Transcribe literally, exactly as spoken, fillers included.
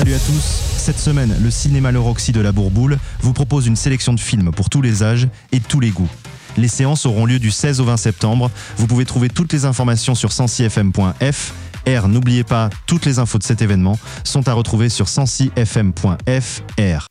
Salut à tous. Cette semaine, le cinéma Le Roxy de la Bourboule vous propose une sélection de films pour tous les âges et tous les goûts. Les séances auront lieu du seize au vingt septembre. Vous pouvez trouver toutes les informations sur cent six f m point f r. N'oubliez pas, toutes les infos de cet événement sont à retrouver sur cent six f m point f r.